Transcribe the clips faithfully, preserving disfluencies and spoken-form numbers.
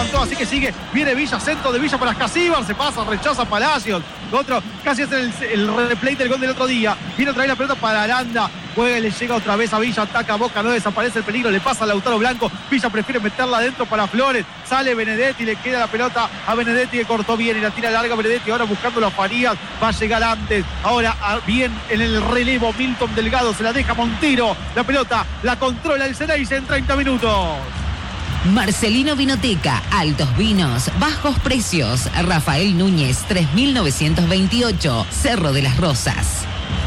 levantó, así que sigue. Viene Villa, centro de Villa para Escasíbar. Se pasa, rechaza Palacios. Otro, casi es el, el replay del gol del otro día. Viene a traer la pelota para Aranda. Juega y le llega otra vez a Villa. Ataca a Boca, no desaparece el peligro. Le pasa a Lautaro Blanco. Villa prefiere meterla adentro para Flores. Sale Benedetti, le queda la pelota a Benedetti que cortó bien y la tira larga Benedetti. Ahora buscando a Farías. Va a llegar antes. Ahora bien en el relevo Milton Delgado. Se la deja Montero. La pelota la controla el Ceneice en treinta minutos. Marcelino Vinoteca, altos vinos, bajos precios. Rafael Núñez, tres mil novecientos veintiocho, Cerro de las Rosas.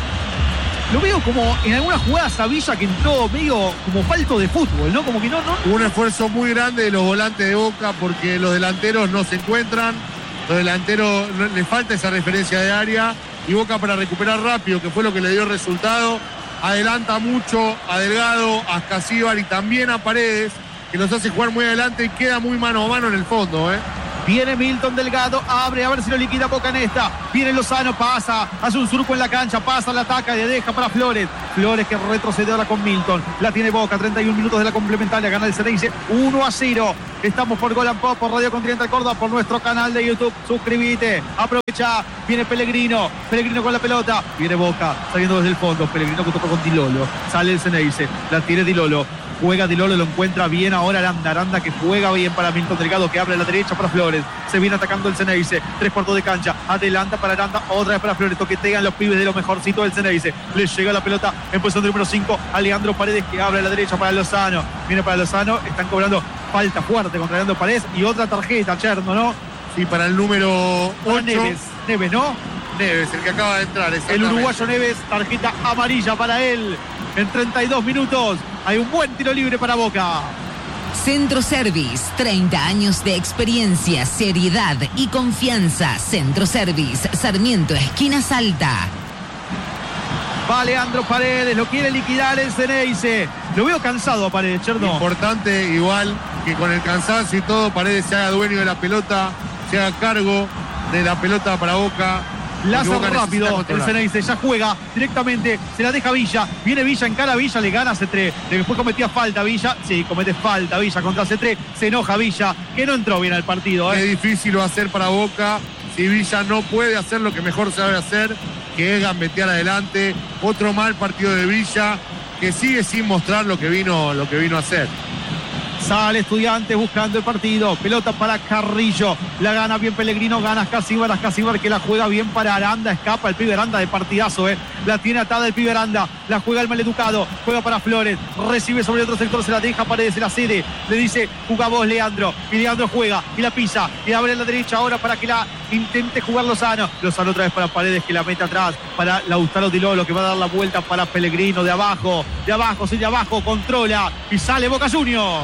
Lo veo como en algunas jugadas a Villa que entró medio como falto de fútbol, ¿no? Como que no, no. Un esfuerzo muy grande de los volantes de Boca porque los delanteros no se encuentran. Los delanteros les falta esa referencia de área y Boca para recuperar rápido, que fue lo que le dio el resultado. Adelanta mucho a Delgado, a Escasíbar y también a Paredes, que los hace jugar muy adelante y queda muy mano a mano en el fondo, ¿eh? Viene Milton Delgado, abre, a ver si lo liquida Boca en esta. Viene Lozano, pasa, hace un surco en la cancha, pasa, la ataca y deja para Flores. Flores que retrocede ahora con Milton. La tiene Boca, treinta y un minutos de la complementaria, gana el Ceneice uno a cero. Estamos por Gol and Pop, por Radio Continental Córdoba, por nuestro canal de YouTube. Suscríbete, aprovecha. Viene Pellegrino, Pellegrino con la pelota. Viene Boca, saliendo desde el fondo. Pellegrino que tocó con Di Lolo. Sale el Ceneice, la tiene Di Lolo. Juega Di Lolo, lo encuentra bien ahora Aranda. Aranda que juega bien para Milton Delgado, que abre a la derecha para Flores. Se viene atacando el Ceneice. Tres cuartos de cancha. Adelanta para Aranda. Otra vez para Flores. Toquetean los pibes de lo mejorcito del Ceneice. Le llega la pelota en posición de número cinco. A Leandro Paredes, que abre a la derecha para Lozano. Viene para Lozano. Están cobrando falta fuerte contra Leandro Paredes. Y otra tarjeta, Cherno, ¿no? Sí, para el número ocho. Neves. Neves, ¿no? Neves, el que acaba de entrar. El uruguayo Neves. Tarjeta amarilla para él. En treinta y dos minutos hay un buen tiro libre para Boca. Centro Service, treinta años de experiencia, seriedad y confianza. Centro Service, Sarmiento, esquina Salta. Va Leandro Paredes, lo quiere liquidar el Ceneice. Lo veo cansado a Paredes, Cherno. Importante, igual que con el cansancio y todo, Paredes se haga dueño de la pelota, se haga cargo de la pelota para Boca. La hace rápido el Ceneice, ya juega directamente, se la deja Villa, viene Villa, encara a Villa, le gana a Cetré, después cometía falta Villa, sí, comete falta Villa contra Cetré, se enoja Villa, que no entró bien al partido. ¿eh? Es difícil lo hacer para Boca, si Villa no puede hacer lo que mejor sabe hacer, que es gambetear adelante. Otro mal partido de Villa, que sigue sin mostrar lo que vino, lo que vino a hacer. Sale Estudiantes buscando el partido. Pelota para Carrillo. La gana bien Pellegrino. Gana Escasíbar. Escasíbar que la juega bien para Aranda. Escapa el pibe Aranda de partidazo. Eh. La tiene atada el pibe Aranda. La juega el maleducado. Juega para Flores. Recibe sobre otro sector. Se la deja Paredes. Se la cede. Le dice juga vos, Leandro. Y Leandro juega. Y la pisa. Y abre a la derecha ahora para que la intente jugar Lozano. Lozano otra vez para Paredes que la mete atrás. Para Lautaro Di Lolo que va a dar la vuelta para Pellegrino. De abajo. De abajo. Sí, de abajo. Controla. Y sale Boca Juniors.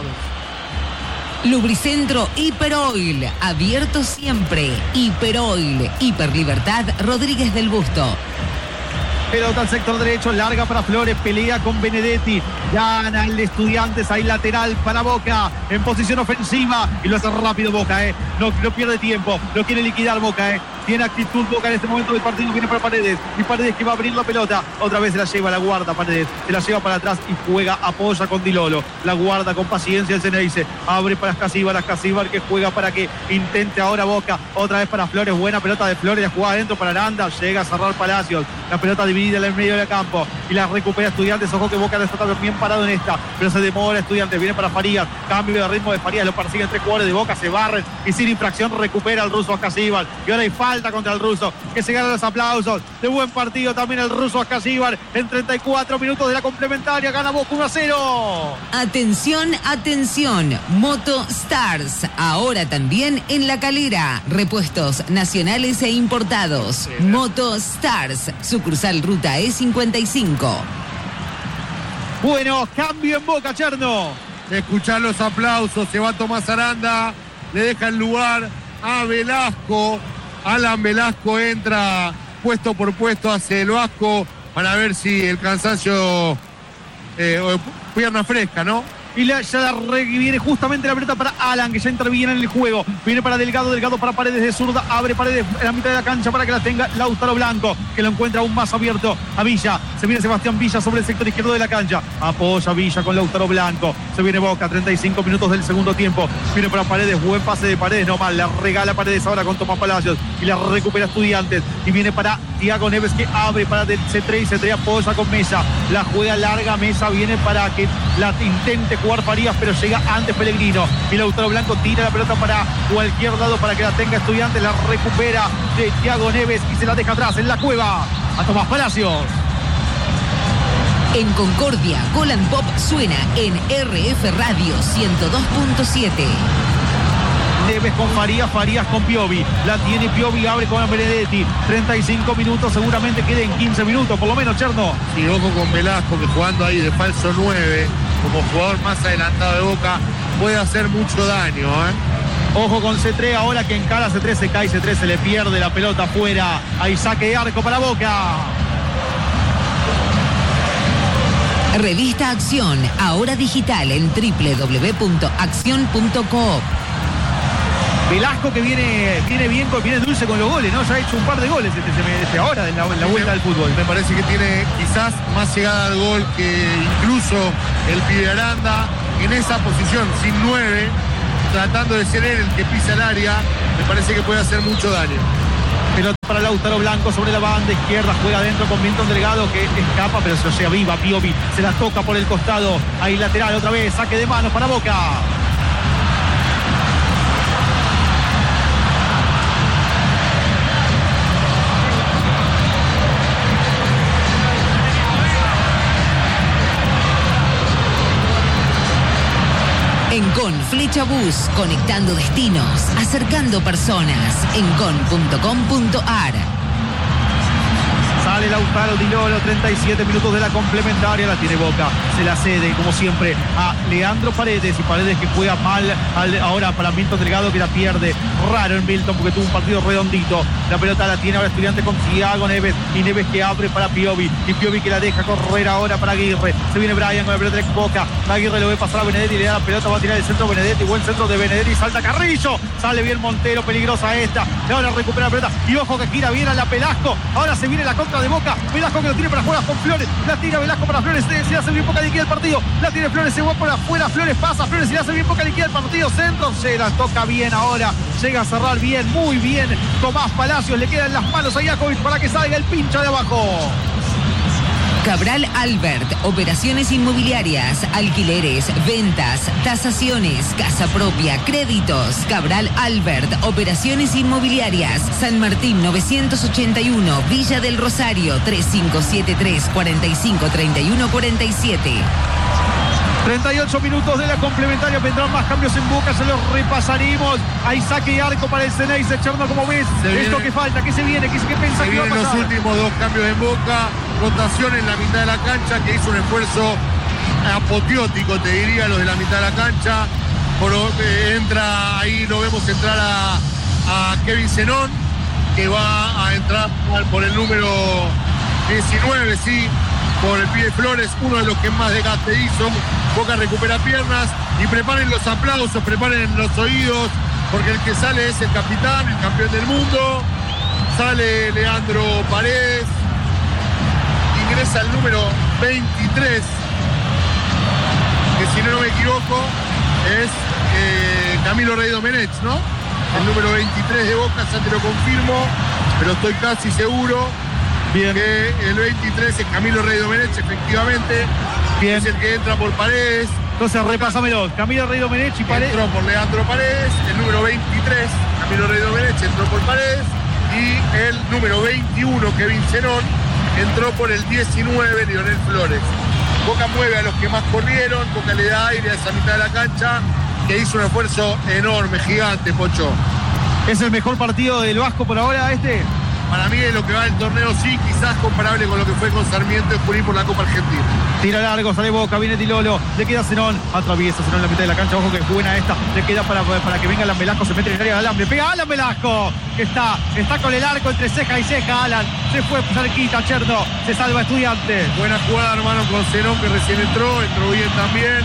Lubricentro Hiperoil, abierto siempre. Hiperoil, Hiperlibertad Rodríguez del Busto. Pelota al sector derecho, larga para Flores, pelea con Benedetti, gana el de Estudiantes, ahí lateral para Boca, en posición ofensiva, y lo hace rápido Boca, eh. no, no pierde tiempo, lo quiere liquidar Boca, eh. tiene actitud Boca en este momento del partido, viene para Paredes, y Paredes que va a abrir la pelota, otra vez se la lleva, la guarda Paredes, se la lleva para atrás y juega, apoya con Di Lolo, la guarda con paciencia el Ceneice, abre para Escasíbar, Escasíbar que juega para que intente ahora Boca, otra vez para Flores, buena pelota de Flores, la jugada adentro para Aranda, llega a cerrar Palacios, la pelota dividida en el medio del campo y la recupera Estudiantes. Ojo que Boca está bien parado en esta, pero se demora Estudiantes, viene para Farías, cambio de ritmo de Farías, lo persiguen tres jugadores de Boca, se barren y sin infracción recupera el ruso Escasíbar y ahora hay falta contra el ruso que se ganan los aplausos de buen partido también el ruso Escasíbar en treinta y cuatro minutos de la complementaria, gana Boca uno a cero. Atención, atención, Moto Stars, ahora también en La Calera, repuestos nacionales e importados. Moto Stars, sucursal Ruta E cincuenta y cinco. Bueno, cambio en Boca, Cherno. Escuchar los aplausos, se va Tomás Aranda, le deja el lugar a Velasco. Alan Velasco entra puesto por puesto hacia el Vasco para ver si el cansancio, eh, pierna fresca, ¿no? y la, ya la re, viene justamente la pelota para Alan, que ya interviene en el juego. Viene para Delgado, Delgado para Paredes de zurda, abre Paredes en la mitad de la cancha para que la tenga Lautaro Blanco, que lo encuentra aún más abierto a Villa. Se viene Sebastián Villa sobre el sector izquierdo de la cancha. Apoya Villa con Lautaro Blanco. Se viene Boca, treinta y cinco minutos del segundo tiempo. Viene para Paredes, buen pase de Paredes, no mal. La regala Paredes ahora con Tomás Palacios y la recupera Estudiantes. Y viene para Thiago Neves, que abre para C tres y C tres apoya con Mesa. La juega larga Mesa, viene para que la intente jugar Farías, pero llega antes Pellegrino. Y Lautaro Blanco tira la pelota para cualquier lado para que la tenga Estudiantes. La recupera de Thiago Neves y se la deja atrás en la cueva a Tomás Palacios. En Concordia, Golan Pop suena en R F Radio ciento dos punto siete. Neves con Farías, Farías con Piovi. La tiene Piovi, abre con Benedetti. treinta y cinco minutos, seguramente queden quince minutos, por lo menos, Cherno. Sí, ojo con Velasco, que jugando ahí de falso nueve, como jugador más adelantado de Boca, puede hacer mucho daño, ¿eh? Ojo con C tres, ahora que encara C tres, se cae C tres, se le pierde la pelota afuera. Hay saque de arco para Boca. Revista Acción, ahora digital en doble u doble u doble u punto acción punto coop. Velasco que viene, viene bien, viene dulce con los goles, ¿no? Ya ha hecho un par de goles este, este ahora en la, en la vuelta del fútbol. Me parece que tiene quizás más llegada al gol que incluso el pibe Aranda en esa posición, sin nueve, tratando de ser él el que pisa el área. Me parece que puede hacer mucho daño. Pelota para Lautaro Blanco sobre la banda izquierda, juega adentro con Milton Delgado, que escapa, pero se sea viva Piovi, se la toca por el costado, ahí lateral otra vez, saque de manos para Boca. Encon Flecha Bus, conectando destinos, acercando personas. Encon punto com punto ar. Sale Lautaro Di Lolo, treinta y siete minutos de la complementaria, la tiene Boca, se la cede como siempre a Leandro Paredes, y Paredes que juega mal al, ahora para Milton Delgado, que la pierde raro en Milton porque tuvo un partido redondito. La pelota la tiene ahora Estudiantes con Thiago Neves, y Neves que abre para Piovi, y Piovi que la deja correr ahora para Aguirre. Se viene Brian con la pelota de Boca, Aguirre lo ve pasar a Benedetti, le da la pelota, va a tirar el centro Benedetti, buen centro de Benedetti, salta Carrillo, sale bien Montero, peligrosa esta, y ahora recupera la pelota, y ojo que gira bien a la Velasco, ahora se viene la contra de Boca, Velasco que lo tiene para jugar con Flores, la tira Velasco para Flores, se, se hace bien Boca, liquida el partido, la tiene Flores, se va por afuera, Flores pasa, Flores se le hace bien Boca, liquida el partido, centro, se la toca bien ahora, llega a cerrar bien, muy bien, Tomás Palacios, le quedan las manos a Jakovic para que salga el pincho de abajo. Cabral Albert, operaciones inmobiliarias, alquileres, ventas, tasaciones, casa propia, créditos. Cabral Albert, operaciones inmobiliarias. San Martín novecientos ochenta y uno, Villa del Rosario, tres cinco siete tres, cuatro cinco tres uno cuatro siete. treinta y ocho minutos de la complementaria, vendrán más cambios en Boca, se los repasaremos. Hay saque y arco para el Ceneice, Cherno, como ves, se esto viene, que falta, ¿qué se viene? ¿Qué, qué piensa se que va a vienen pasar? Los últimos dos cambios en Boca, rotación en la mitad de la cancha, que hizo un esfuerzo apoteótico, te diría, los de la mitad de la cancha. Por, eh, entra ahí, lo vemos entrar a, a Kevin Zenón, que va a entrar por el número diecinueve, sí, por el pibe Flores, uno de los que más desgaste hizo. Boca recupera piernas y preparen los aplausos, preparen los oídos, porque el que sale es el capitán, el campeón del mundo. Sale Leandro Paredes, ingresa el número veintitrés, que si no me equivoco es eh, Camilo Rey Domenech, ¿no? El número veintitrés de Boca, ya te lo confirmo, pero estoy casi seguro. Bien. Que el veintitrés es Camilo Rey Domenech, efectivamente. Bien. Es el que entra por Paredes. Entonces repásamelo. Camilo Rey Domenech y Paredes. Entró por Leandro Paredes. El número veintitrés, Camilo Rey Domenech, entró por Paredes. Y el número veintiuno, Kevin Zenón, entró por el diecinueve, Lionel Flores. Boca mueve a los que más corrieron. Boca le da aire a esa mitad de la cancha, que hizo un esfuerzo enorme, gigante, Pocho. ¿Es el mejor partido del Vasco por ahora este? Para mí, es lo que va del torneo, sí, quizás comparable con lo que fue con Sarmiento y Junín por la Copa Argentina. Tira largo, sale Boca, viene Di Lolo, le queda Zenón, atraviesa Zenón en la mitad de la cancha, ojo que es buena esta, le queda para, para que venga Alan Velasco, se mete en el área de Alan, le pega Alan Velasco, que está, está con el arco entre ceja y ceja, Alan, se fue cerquita, Cherno, se salva Estudiantes. Buena jugada, hermano, con Zenón, que recién entró, entró bien también,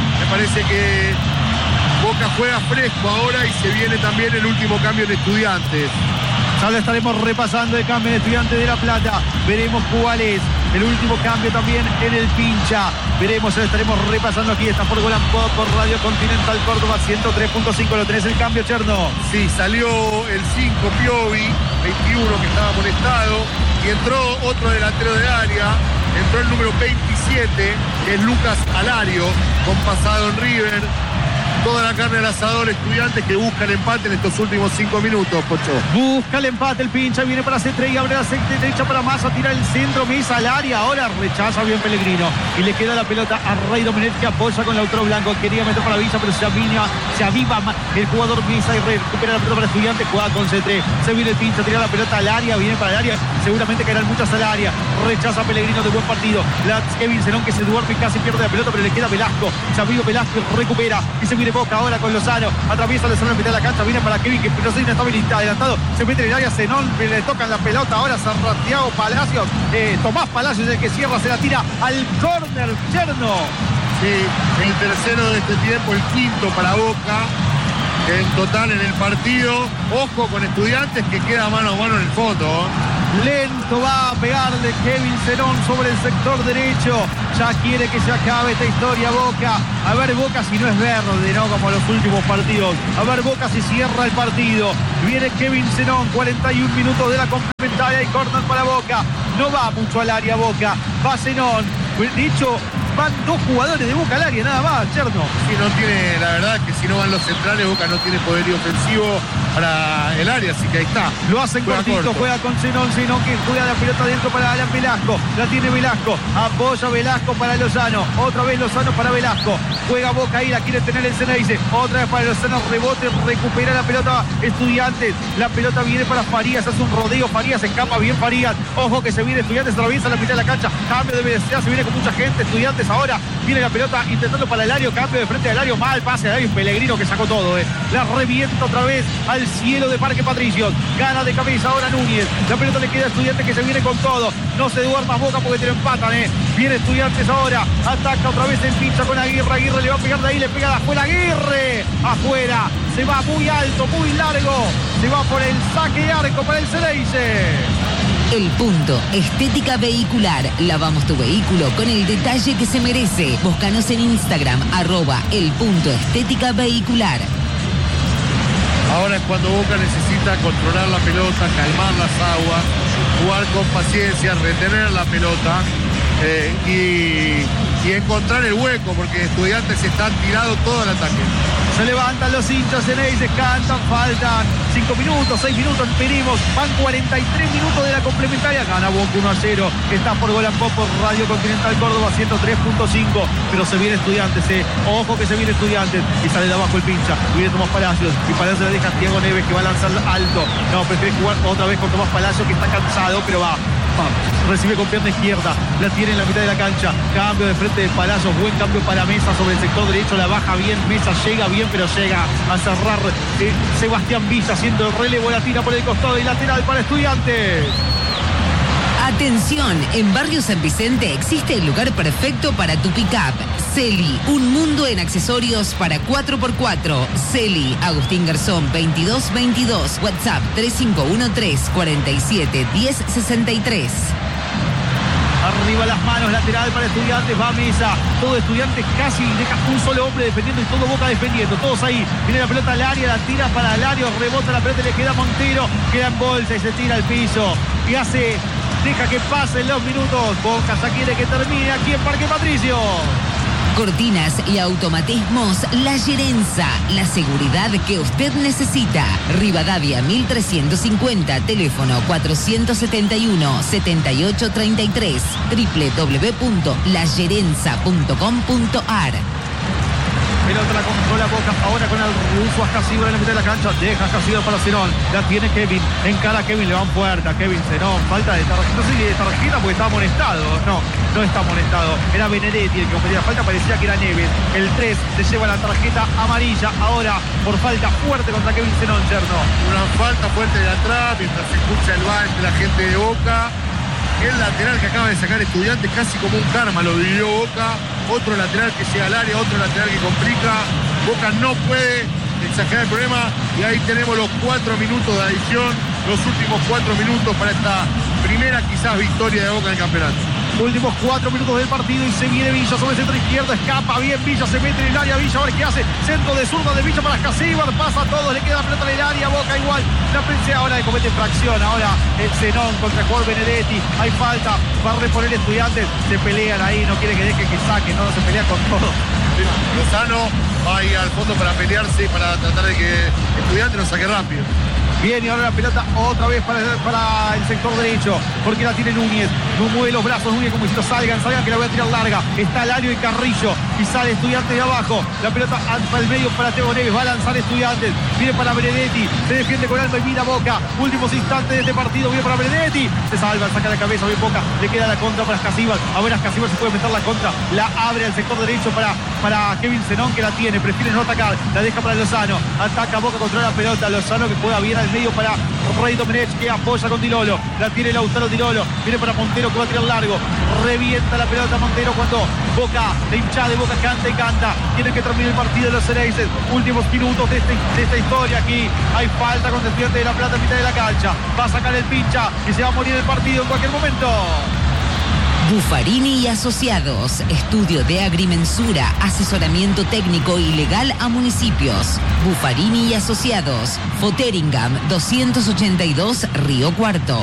Me parece que Boca juega fresco ahora y se viene también el último cambio de Estudiantes. Ya lo estaremos repasando el cambio de Estudiantes de La Plata. Veremos cuál es el último cambio también en el pincha. Veremos, lo estaremos repasando aquí. Está por Golan Pop, por Radio Continental Córdoba ciento tres punto cinco. ¿Lo tenés el cambio, Cherno? Sí, salió el cinco Piovi, veintiuno, que estaba molestado. Y entró otro delantero de área. Entró el número veintisiete, que es Lucas Alario, con pasado en River. Toda la carne al asador, Estudiantes que busca el empate en estos últimos cinco minutos, Pocho. Busca el empate, el pincha, viene para C tres y abre la derecha para Massa, tira el centro, Mesa al área, ahora rechaza bien Pellegrino. Y le queda la pelota a Rey Domenech, que apoya con Lautaro Blanco, quería meter para Villa, pero se aviva, se aviva el jugador Mesa y recupera la pelota para Estudiantes, juega con C tres. Se viene el pincha, tira la pelota al área, viene para el área, seguramente caerán muchas al área. Rechaza Pellegrino de buen partido. La Kevin Zenón, que se duerme y casi pierde la pelota, pero le queda Velasco. Se aviva Velasco y recupera. Y se viene Boca ahora con Lozano, atraviesa Lozano en mitad de la cancha, viene para Kevin, que no sé si está adelantado, se mete en el área, Zenón, le tocan la pelota ahora a Santiago Palacios, eh, Tomás Palacios es el que cierra, se la tira al córner, Cherno. Sí, el tercero de este tiempo, el quinto para Boca, en total en el partido. Ojo con Estudiantes que queda mano a mano en el fondo, ¿eh? Lento va a pegarle Kevin Zenón sobre el sector derecho. Ya quiere que se acabe esta historia Boca. A ver Boca si no es verde, ¿no? Como los últimos partidos. A ver Boca si cierra el partido. Viene Kevin Zenón, cuarenta y un minutos de la complementaria y corner para Boca. No va mucho al área Boca. Va Zenón. De hecho, van dos jugadores de Boca al área, nada más, Cherno. Sí, no tiene, la verdad que si no van los centrales, Boca no tiene poderío ofensivo para el área, así que ahí está. Lo hacen juega cortito, corto. Juega con Zenón, Zenón que juega la pelota dentro para Alan Velasco. La tiene Velasco, apoya Velasco para Lozano. Otra vez Lozano para Velasco. Juega Boca ahí, la quiere tener el Ceneice. Otra vez para Lozano, rebote, recupera la pelota Estudiantes. La pelota viene para Farías, hace un rodeo, Farías escapa bien Farías. Ojo que se viene Estudiantes, atraviesa la mitad de la cancha. Cambio de velocidad, se viene con mucha gente. Estudiantes ahora, viene la pelota intentando para el área, cambio de frente al área, mal pase de un Pellegrino que sacó todo, eh. La revienta otra vez al cielo de Parque Patricios. Gana de cabeza ahora Núñez. La pelota le queda a Estudiantes que se viene con todo. No se duerma Boca porque te lo empatan, eh. Viene Estudiantes ahora. Ataca otra vez el pincha con Aguirre. Aguirre le va a pegar de ahí, le pega de afuera. Aguirre. Afuera. Se va muy alto, muy largo. Se va por el saque de arco para el Ceneice. El Punto Estética Vehicular. Lavamos tu vehículo con el detalle que se merece. Búscanos en Instagram, arroba El Punto Estética Vehicular. Ahora es cuando Boca necesita controlar la pelota, calmar las aguas, jugar con paciencia, retener la pelota eh, y, y encontrar el hueco, porque Estudiantes están tirados todo el ataque. Se levantan los hinchas en ellos, cantan, faltan cinco minutos, seis minutos, pedimos, van cuarenta y tres minutos de la complementaria, gana Boca uno a cero, está por Golan Pop por Radio Continental Córdoba ciento tres punto cinco, pero se viene Estudiantes, eh. Ojo que se viene Estudiantes, y sale de abajo el pincha, viene Tomás Palacios, y Palacios le deja a Thiago Neves que va a lanzar alto, no, prefiere jugar otra vez con Tomás Palacios que está cansado, pero va. Recibe con pierna izquierda, la tiene en la mitad de la cancha, cambio de frente de Palacios, buen cambio para Mesa sobre el sector derecho, la baja bien, Mesa llega bien, pero llega a cerrar eh, Sebastián Villa haciendo el relevo, la tira por el costado y lateral para Estudiantes. Atención, en Barrio San Vicente existe el lugar perfecto para tu pick-up. Celi, un mundo en accesorios para cuatro por cuatro. Celi, Agustín Garzón veintidós veintidós, WhatsApp tres cinco uno tres, cuatro siete, uno cero seis tres. Arriba las manos, lateral para Estudiantes, va Mesa, todo Estudiantes casi deja un solo hombre defendiendo y todo Boca defendiendo, todos ahí, viene la pelota al área, la tira para el área, rebota la pelota, le queda a Montero, queda en bolsa y se tira al piso y hace, deja que pasen los minutos, Boca ya quiere que termine aquí en Parque Patricio. Cortinas y automatismos La Gerenza, la seguridad que usted necesita. Rivadavia mil trescientos cincuenta, teléfono cuatrocientos setenta y uno, setenta y ocho treinta y tres, doble u doble u doble u punto la gerenza punto com punto a r. Pelota la controla Boca ahora con el ruso a Casibra en la mitad de la cancha. Deja Casibra para Zenón. La tiene Kevin. Encara a Kevin. Le van puerta. Kevin Zenón. Falta de tarjeta. No sé si de tarjeta porque está amonestado. No, no está amonestado. Era Benedetti el que cometía la falta. Parecía que era Neves. El tres se lleva la tarjeta amarilla. Ahora por falta fuerte contra Kevin Zenón, Cherno. Una falta fuerte de atrás mientras se escucha el bar de la gente de Boca. el lateral que acaba de sacar Estudiantes, casi como un karma lo vivió Boca. Otro lateral que llega al área, otro lateral que complica. Boca no puede exagerar el problema y ahí tenemos los cuatro minutos de adición, los últimos cuatro minutos para esta primera quizás victoria de Boca en el campeonato. Últimos cuatro minutos del partido y se viene Villa sobre el centro izquierdo, escapa bien Villa, se mete en el área, Villa a ver qué hace, centro de zurda de Villa para Escasíbar, pasa a todos, le queda la pelota en el área, Boca igual, la prensa ahora le comete infracción, ahora el Zenón contra el jugador Benedetti, hay falta, va a reponer Estudiantes, se pelean ahí, no quiere que deje que saque, no, se pelea con todo. Lozano va ahí al fondo para pelearse, para tratar de que Estudiantes lo saque rápido. Bien, y ahora la pelota otra vez para, para el sector derecho, porque la tiene Núñez. No mueve los brazos Núñez como si lo salgan, salgan que la voy a tirar larga. Está Lario y Carrillo y sale Estudiantes de abajo. La pelota para el medio para Teo Neves, va a lanzar Estudiantes. Viene para Benedetti, se defiende con alma y mira Boca. Últimos instantes de este partido, viene para Benedetti. Se salva, saca la cabeza, bien Boca. Le queda la contra para Escasíbar. A ver, Escasíbar se puede meter la contra. La abre al sector derecho para, para Kevin Zenón, que la tiene. Prefiere no atacar, la deja para Lozano. Ataca Boca contra la pelota. Lozano que juega bien al medio para Rey Domenech, que apoya con Dilolo. La tiene Lautaro Dilolo. Viene para Montero, que va a tirar largo. Revienta la pelota Montero cuando Boca, la hinchada de Boca canta y canta. Tiene que terminar el partido de los Ceneices. Últimos minutos de, este, de esta historia aquí. Hay falta con Estudiantes de La Plata en mitad de la cancha. Va a sacar el pincha y se va a morir el partido en cualquier momento. Buffarini y Asociados, estudio de agrimensura, asesoramiento técnico y legal a municipios. Buffarini y Asociados, Foteringam doscientos ochenta y dos, Río Cuarto.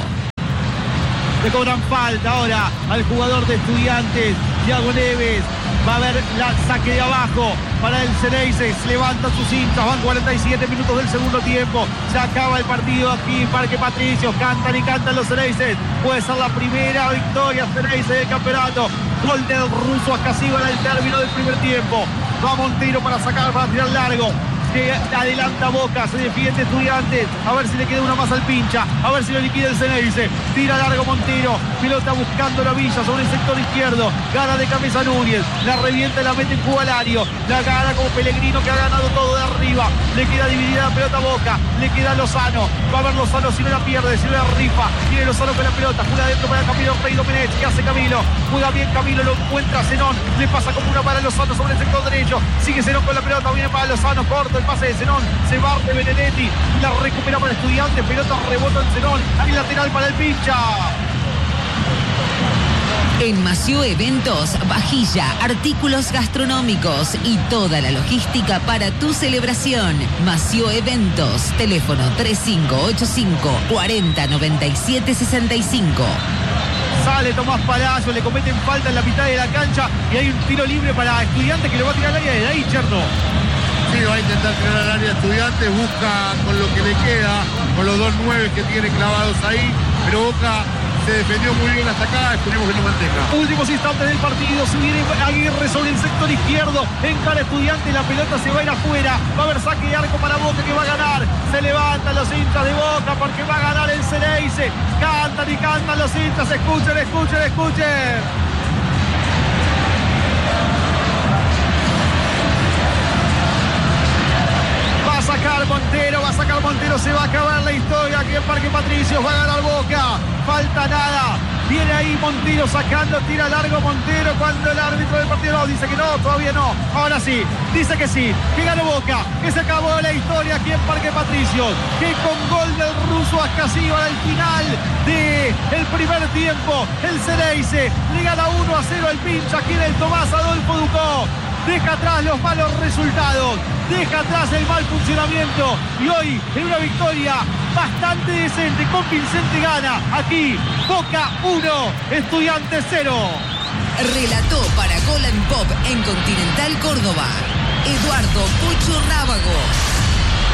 Le cobran falta ahora al jugador de Estudiantes, Thiago Neves. Va a haber la saque de abajo para el Ceneices. Levantan sus hinchas. Van cuarenta y siete minutos del segundo tiempo. Se acaba el partido aquí en Parque Patricios. Cantan y cantan los Ceneices. Puede ser la primera victoria Ceneices del campeonato. Gol del ruso Escasíbar al término del primer tiempo. Va Montero para sacar, para tirar largo. Que adelanta Boca, se defiende Estudiantes, a ver si le queda una más al pincha, a ver si lo liquida el Ceneice, tira largo Montero, pelota buscando la Villa sobre el sector izquierdo, gana de cabeza Núñez, la revienta y la mete en Cubalario, la gana como Pellegrino que ha ganado todo de arriba, le queda dividida la pelota a Boca, le queda Lozano, va a ver Lozano si no la pierde, si no la rifa, tiene Lozano con la pelota, juega adentro para Camilo Rey Domenech, ¿qué hace Camilo? Juega bien Camilo, lo encuentra Zenón, le pasa como una para Lozano sobre el sector derecho, sigue Zenón con la pelota, viene para Lozano, corto el pase de Zenón, se va de Benedetti, la recupera para Estudiantes, pelota rebota en Zenón, hay lateral para el pincha. En Mació Eventos, vajilla, artículos gastronómicos y toda la logística para tu celebración. Mació Eventos, teléfono tres cinco ocho cinco, cuatro cero, nueve siete seis cinco. Sale Tomás Palacio, le cometen falta en la mitad de la cancha y hay un tiro libre para Estudiantes que lo va a tirar al área de ahí, Cherno. Sí, va a intentar tirar al área Estudiantes, busca con lo que le queda, con los dos nueve que tiene clavados ahí, pero Boca se defendió muy bien hasta acá, esperemos que lo mantenga. Últimos instantes del partido, se viene Aguirre sobre el sector izquierdo, encara Estudiantes, la pelota se va a ir afuera, va a haber saque de arco para Boca que va a ganar, se levantan los hinchas de Boca porque va a ganar el Ceneice, cantan y cantan los hinchas, escuchen, escuchen, escuchen. Va a sacar Montero, va a sacar Montero, se va a acabar la historia aquí en Parque Patricios, va a ganar Boca, falta nada, viene ahí Montero sacando, tira largo Montero cuando el árbitro del partido no, dice que no, todavía no, ahora sí, dice que sí, que ganó Boca, que se acabó la historia aquí en Parque Patricios, que con gol del ruso Escasíbar al final del primer tiempo, el Ceneice le gana uno a cero al pincha aquí en el Tomás Adolfo Ducó. Deja atrás los malos resultados, deja atrás el mal funcionamiento y hoy en una victoria bastante decente, convincente gana aquí Boca uno, Estudiantes cero. Relató para Gol and Pop en Continental Córdoba, Eduardo Pucho Rábago.